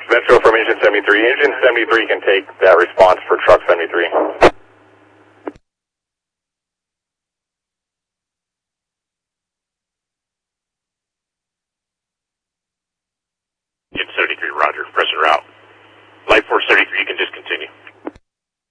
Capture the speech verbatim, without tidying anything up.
Metro from Engine seventy-three. Engine seventy-three can take that response for truck seventy-three.